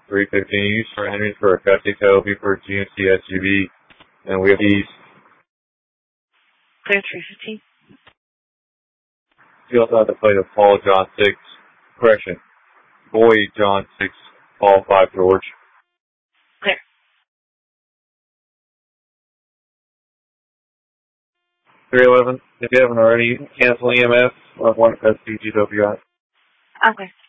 315 East for Henry for a Cutty Toby for GMC SUV. And we have East. Clear 315. We also have the plate of Paul John 6. Correction. Boy John 6, Paul 5 George. Clear. 311. If you haven't already, cancel EMS or 1 SDGWI. Okay.